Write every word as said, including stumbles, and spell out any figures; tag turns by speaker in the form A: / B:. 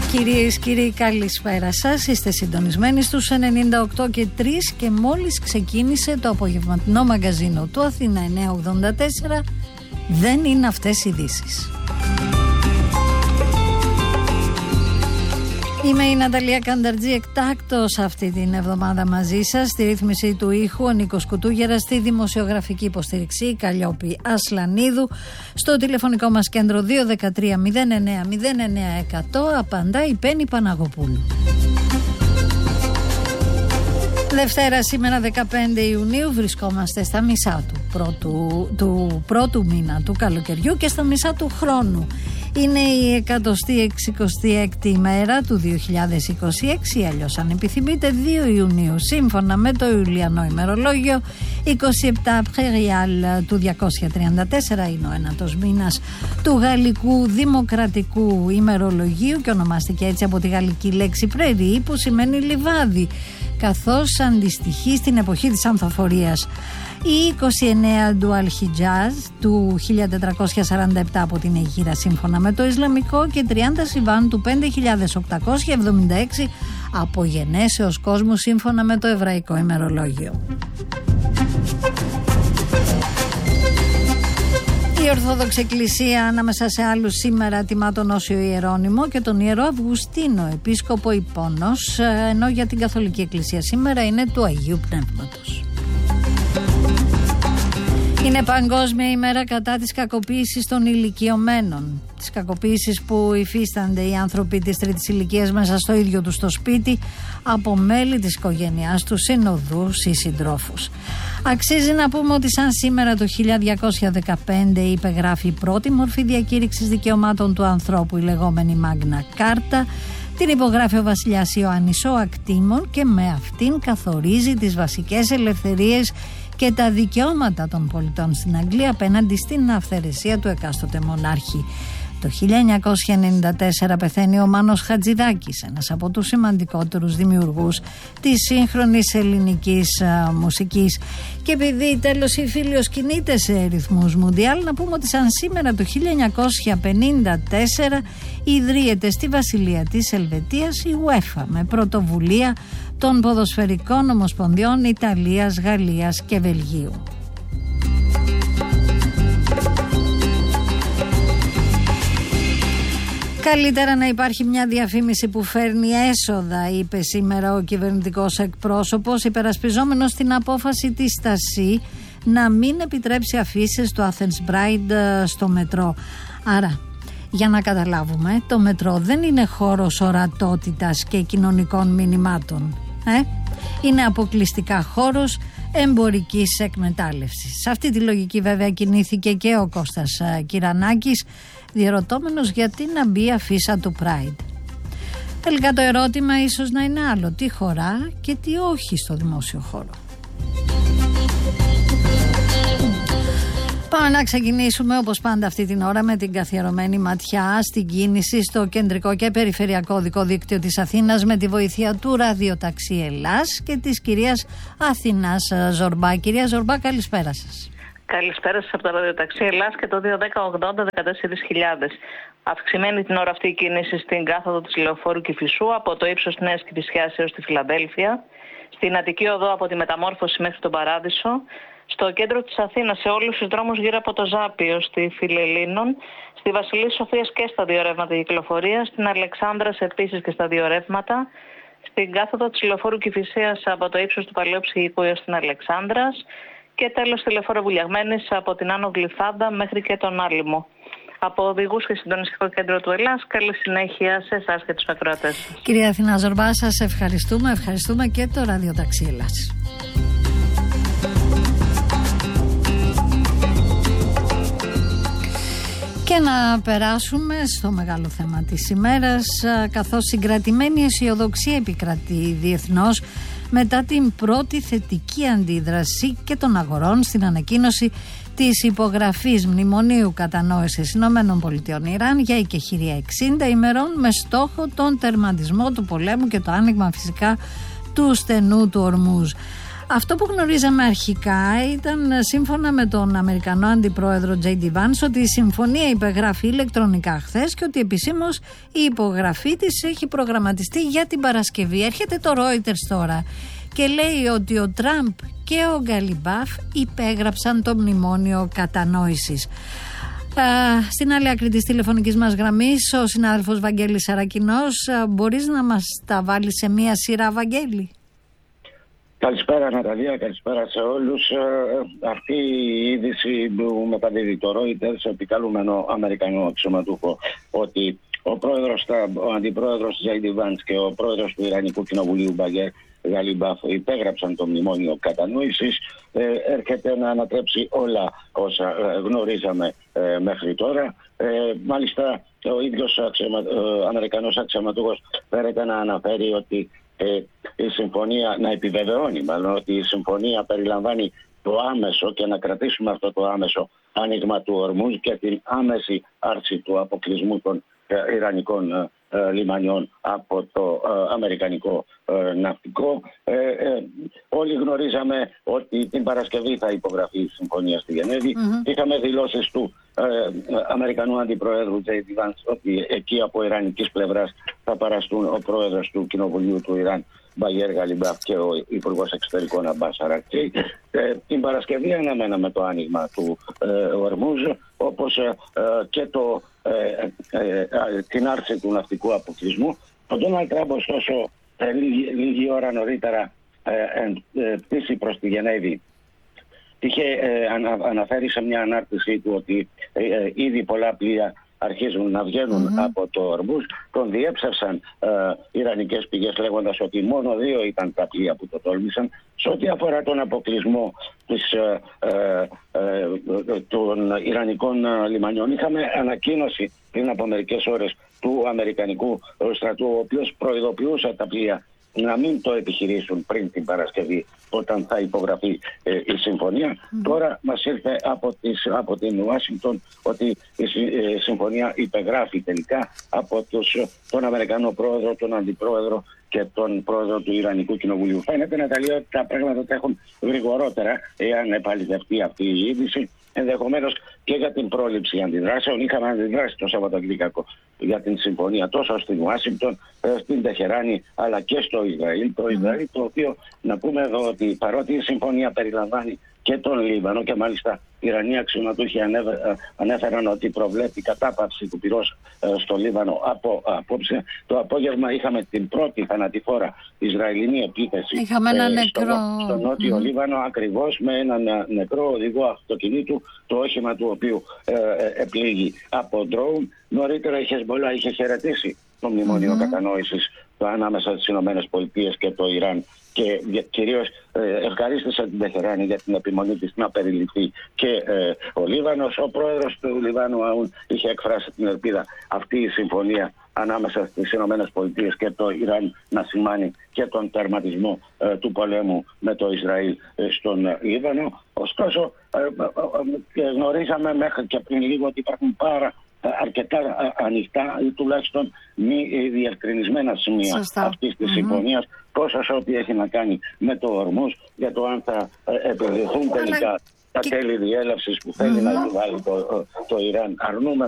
A: Κυρίες, κύριοι, καλησπέρα σας. Είστε συντονισμένοι στους ενενήντα οκτώ και τρία και μόλις ξεκίνησε το απογευματινό μαγκαζίνο του Αθήνα εννιακόσια ογδόντα τέσσερα. Δεν είναι αυτές οι ειδήσεις. Είμαι η Ναταλία Κανταρτζή, εκτάκτος αυτή την εβδομάδα μαζί σας. Στη ρύθμιση του ήχου ο Νίκος Κουτούγερας, στη δημοσιογραφική υποστήριξη η Καλλιόπη Ασλανίδου. Στο τηλεφωνικό μας κέντρο δύο ένα τρία μηδέν εννέα μηδέν εννέα εκατό απαντά η Πέννη Παναγοπούλου. Δευτέρα, σήμερα δεκαπέντε Ιουνίου, βρισκόμαστε στα μισά του πρώτου, του πρώτου μήνα του καλοκαιριού και στα μισά του χρόνου. Είναι η εκατοστή εξηκοστή έκτη ημέρα του δύο χιλιάδες είκοσι έξι, αλλιώς αν επιθυμείτε δύο Ιουνίου. Σύμφωνα με το Ιουλιανό ημερολόγιο, είκοσι επτά Απρίλ του διακόσια τριάντα τέσσερα είναι ο ένατος μήνας του γαλλικού δημοκρατικού ημερολογίου και ονομάστηκε έτσι από τη γαλλική λέξη πρέρι, που σημαίνει λιβάδι, καθώς αντιστοιχεί στην εποχή της ανθοφορίας. Η είκοσι εννέα του Αλχιτζάζ του χίλια τετρακόσια σαράντα επτά από την Αιγύρα σύμφωνα με το Ισλαμικό και τριάντα Σιβάν του πέντε χιλιάδες οκτακόσια εβδομήντα έξι από γενέσεως κόσμου σύμφωνα με το Εβραϊκό ημερολόγιο. Η Ορθόδοξη Εκκλησία ανάμεσα σε άλλους σήμερα τιμά τον Όσιο Ιερώνυμο και τον Ιερό Αυγουστίνο, επίσκοπο Ιππώνος, ενώ για την Καθολική Εκκλησία σήμερα είναι του Αγίου Πνεύματος. Είναι Παγκόσμια ημέρα κατά της κακοποίησης των ηλικιωμένων. Της κακοποίησης που υφίστανται οι άνθρωποι της τρίτης ηλικίας μέσα στο ίδιο τους το σπίτι από μέλη της οικογένειάς τους, συνοδούς ή συντρόφους. Αξίζει να πούμε ότι σαν σήμερα το χίλια διακόσια δεκαπέντε υπεγράφει η πρώτη μορφή διακήρυξης δικαιωμάτων του ανθρώπου, η λεγόμενη Μάγνα Κάρτα. Την υπογράφει ο βασιλιάς Ιωάννης ο Ακτήμων και με αυτήν καθορίζει τις βασικές ελευθερίες και τα δικαιώματα των πολιτών στην Αγγλία απέναντι στην αυθαιρεσία του εκάστοτε μονάρχη. Το χίλια εννιακόσια ενενήντα τέσσερα πεθαίνει ο Μάνος Χατζηδάκης, ένας από τους σημαντικότερους δημιουργούς της σύγχρονης ελληνικής α, μουσικής. Και επειδή τέλος η Φίλιος κινείται σε ρυθμούς μουντιάλ, να πούμε ότι σαν σήμερα το χίλια εννιακόσια πενήντα τέσσερα ιδρύεται στη Βασιλεία της Ελβετίας η UEFA με πρωτοβουλία των ποδοσφαιρικών ομοσπονδιών Ιταλίας, Γαλλίας και Βελγίου. Καλύτερα να υπάρχει μια διαφήμιση που φέρνει έσοδα, είπε σήμερα ο κυβερνητικός εκπρόσωπος, υπερασπιζόμενος την απόφαση της Στασί να μην επιτρέψει αφήσεις του Athens Bride στο μετρό. Άρα, για να καταλάβουμε, το μετρό δεν είναι χώρος ορατότητας και κοινωνικών μηνυμάτων. Ε? Είναι αποκλειστικά χώρος εμπορικής εκμετάλλευσης. Σε αυτή τη λογική βέβαια κινήθηκε και ο Κώστας Κυρανάκης, διερωτώμενος γιατί να μπει αφίσα του Pride. Τελικά το ερώτημα ίσως να είναι άλλο, τι χωρά και τι όχι στο δημόσιο χώρο. Πάμε να ξεκινήσουμε όπως πάντα αυτή την ώρα με την καθιερωμένη ματιά στην κίνηση στο κεντρικό και περιφερειακό οδικό δίκτυο της Αθήνας με τη βοήθεια του Ραδιοταξί Ελλάς και της κυρίας Αθηνάς Ζορμπά. Κυρία Ζορμπά, καλησπέρα σας.
B: Καλησπέρα σας από το Ραδιοταξί Ελλάς και το δύο ένα μηδέν ογδόντα δεκατέσσερα χιλιάδες. Αυξημένη την ώρα αυτή η κίνηση στην κάθοδο της Λεωφόρου Κηφισού από το ύψος της Νέας Κηφισιάς έως τη Φιλαδέλφια, στην Αττική Οδό από τη Μεταμόρφωση μέχρι τον Παράδεισο, στο κέντρο της Αθήνας σε όλους τους δρόμους γύρω από το Ζάπιο, στη Φιλελλήνων, στη Βασιλής Σοφίας και στα δύο ρεύματα κυκλοφορίας, στην Αλεξάνδρας επίσης και στα δύο ρεύματα, στην κάθοδο της Λεωφόρου Κηφισίας από το ύψος του Παλαιού Ψυχικού έως την Αλεξάνδρας και τέλος τη Λεωφόρο Βουλιαγμένης από την Άνω Γλυφάδα μέχρι και τον Άλυμο. Από οδηγούς και συντονιστικό κέντρο του Ελλάς, καλή συνέχεια σε εσάς και τους ακροατές σας.
A: Κυρία Αθηνά Ζορμπά, σας ευχαριστούμε, ευχαριστούμε και το Ραδιοταξί Ελλάς. Και να περάσουμε στο μεγάλο θέμα της ημέρας, καθώς συγκρατημένη αισιοδοξία επικρατεί διεθνώς μετά την πρώτη θετική αντίδραση και των αγορών στην ανακοίνωση της υπογραφής μνημονίου κατανόησης ΗΠΑ Ιράν για εκεχηρία εξήντα ημερών με στόχο τον τερματισμό του πολέμου και το άνοιγμα φυσικά του στενού του Ορμούζ. Αυτό που γνωρίζαμε αρχικά ήταν, σύμφωνα με τον Αμερικανό Αντιπρόεδρο τζέι ντι Vance, ότι η συμφωνία υπεγράφει ηλεκτρονικά χθες και ότι επισήμως η υπογραφή της έχει προγραμματιστεί για την Παρασκευή. Έρχεται το Reuters τώρα και λέει ότι ο Τραμπ και ο Γκαλιμπάφ υπέγραψαν το μνημόνιο κατανόησης. Στην άλλη άκρη της τηλεφωνικής μας γραμμής ο συνάδελφος Βαγγέλης Σαρακινός. Μπορείς να μας τα βάλεις σε μία σειρά, Βαγγέλη?
C: Καλησπέρα Ναταλία, καλησπέρα σε όλους. Αυτή η είδηση που μεταδίδει το Reuters, επικαλούμενο Αμερικανό αξιωματούχο, ότι ο πρόεδρος, ο αντιπρόεδρος τζέι ντι Vance και ο πρόεδρος του Ιρανικού Κοινοβουλίου Μπαγέρ Γαλιμπάφ υπέγραψαν το μνημόνιο κατανόησης, ε, έρχεται να ανατρέψει όλα όσα ε, γνωρίζαμε ε, μέχρι τώρα. Ε, μάλιστα ο ίδιος αξιωμα, ε, Αμερικανός αξιωματούχος φέρεται να αναφέρει ότι ε, η συμφωνία, να επιβεβαιώνει μάλλον ότι η συμφωνία περιλαμβάνει το άμεσο, και να κρατήσουμε αυτό το άμεσο, άνοιγμα του Ορμούζ και την άμεση άρση του αποκλεισμού των ε, Ιρανικών ε, Ε, λιμανιών από το ε, αμερικανικό ε, ναυτικό. Ε, ε, όλοι γνωρίζαμε ότι την Παρασκευή θα υπογραφεί η συμφωνία στη Γενέβη. Mm-hmm. Είχαμε δηλώσεις του ε, Αμερικανού Αντιπροέδρου τζέι ντι Vance ότι εκεί από ιρανικής πλευράς θα παραστούν ο πρόεδρος του Κοινοβουλίου του Ιράν Μπαγέρ Γαλιμπάφ και ο Υπουργός Εξωτερικών Αμπάς Αρακτσί. Ε, την Παρασκευή αναμέναμε το άνοιγμα του ε, Ορμούζ, όπως ε, και το, ε, ε, ε, την άρση του ναυτικού αποκλεισμού. Ο Ντόναλντ Τραμπ, ωστόσο, ε, λίγη, λίγη ώρα νωρίτερα ε, ε, πτήσει προς τη Γενέβη. Είχε ε, ανα, αναφέρει σε μια ανάρτησή του ότι ε, ε, ήδη πολλά πλοία αρχίζουν να βγαίνουν mm-hmm. από το Ορμούζ. Τον διέψευσαν ε, ιρανικές πηγές λέγοντας ότι μόνο δύο ήταν τα πλοία που το τόλμησαν. Σε ό,τι αφορά τον αποκλεισμό της, ε, ε, ε, των ιρανικών ε, λιμανιών, είχαμε ανακοίνωση πριν από μερικές ώρες του Αμερικανικού στρατού, ο οποίος προειδοποιούσε τα πλοία να μην το επιχειρήσουν πριν την Παρασκευή, όταν θα υπογραφεί ε, η συμφωνία. Mm. Τώρα μας ήρθε από, τις, από την Ουάσιγκτον ότι η ε, συμφωνία υπεγράφει τελικά από τους, τον Αμερικανό πρόεδρο, τον αντιπρόεδρο και τον πρόεδρο του Ιρανικού Κοινοβουλίου. Φαίνεται, Ναταλία, ότι τα πράγματα τρέχουν γρηγορότερα εάν επαληθευτεί αυτή η είδηση. Ενδεχομένως και για την πρόληψη αντιδράσεων. Είχαμε αντιδράσει το Σαββατοκύριακο για την συμφωνία τόσο στην Ουάσιγκτον, στην Τεχεράνη, αλλά και στο Ισραήλ. Το Ισραήλ, το οποίο να πούμε εδώ ότι παρότι η συμφωνία περιλαμβάνει και τον Λίβανο, και μάλιστα οι Ιρανοί αξιωματούχοι ανέφεραν ότι προβλέπει κατάπαυση του πυρός στο Λίβανο από απόψε. Το απόγευμα είχαμε την πρώτη θανατηφόρα Ισραηλινή επίθεση
A: είχαμε ένα νεκρό.
C: στο, στο νότιο mm. Λίβανο, ακριβώς με έναν νεκρό οδηγό αυτοκινήτου, το όχημα του οποίου ε, ε, επλήγει από ντρόουν. Νωρίτερα η Χεσμολά είχε χαιρετήσει το μνημόνιο mm-hmm. κατανόησης ανάμεσα στις Ηνωμένες Πολιτείες και το Ιράν, και κυρίως ε, ευχαρίστησε την Τεχεράνη για την επιμονή της να περιληφθεί και ε, ο Λίβανος. Ο πρόεδρος του Λιβάνου Αούν είχε εκφράσει την ελπίδα αυτή η συμφωνία ανάμεσα στις Ηνωμένες Πολιτείες και το Ιράν να σημάνει και τον τερματισμό ε, του πολέμου με το Ισραήλ ε, στον ε, Λίβανο. Ωστόσο ε, ε, ε, γνωρίζαμε μέχρι και πριν λίγο ότι υπάρχουν πάρα αρκετά ανοιχτά ή τουλάχιστον μη διευκρινισμένα σημεία Σωστά. αυτής της mm-hmm. συμφωνίας, τόσο σε ό,τι έχει να κάνει με το Ορμούζ, για το αν θα επιδεχθούν τελικά τα τέλη διέλευσης που θέλει mm-hmm. να επιβάλλει το, το Ιράν. Αρνούμε